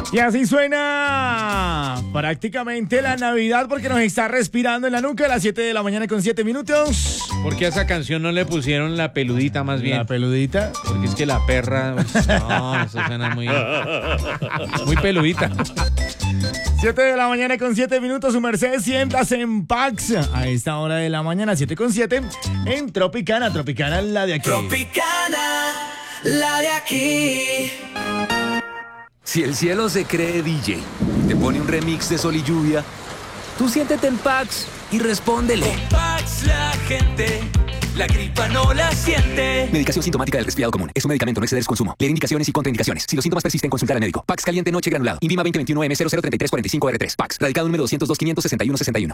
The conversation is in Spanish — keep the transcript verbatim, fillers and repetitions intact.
Y así suena prácticamente la Navidad porque nos está respirando en la nuca a las siete de la mañana con siete minutos. ¿Por qué a esa canción no le pusieron la peludita más bien? La peludita. Porque es que la perra... Uy, no, eso suena muy... Muy peludita. siete de la mañana con siete minutos, su merced, siéntase en Pax a esta hora de la mañana, siete con siete, en Tropicana, Tropicana, la de aquí. Tropicana, la de aquí. Si el cielo se cree D J y te pone un remix de Sol y Lluvia, tú siéntete en Pax y respóndele. Con Pax la gente, la gripa no la siente. Medicación sintomática del resfriado común. Es un medicamento, no exceder su consumo. Leer indicaciones y contraindicaciones. Si los síntomas persisten, consultar al médico. Pax caliente noche granulado. Invima veinte veintiuno M cero cero tres tres cuatro cinco R tres. Pax. Radicado número doscientos dos, quinientos sesenta y uno, sesenta y uno.